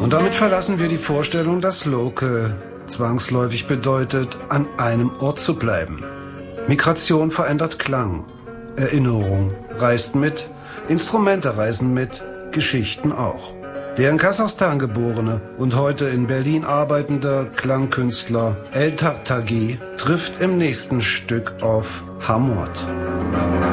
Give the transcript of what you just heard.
Und damit verlassen wir die Vorstellung, dass Local zwangsläufig bedeutet, an einem Ort zu bleiben. Migration verändert Klang, Erinnerung reist mit, Instrumente reisen mit, Geschichten auch. Der in Kasachstan geborene und heute in Berlin arbeitende Klangkünstler El Tartaghi trifft im nächsten Stück auf Hamod.